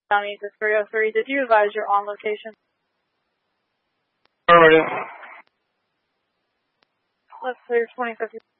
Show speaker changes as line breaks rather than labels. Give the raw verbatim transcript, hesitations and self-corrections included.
County to three oh three. Did you advise you're on location?
Affirmative.
Let's clear twenty fifty.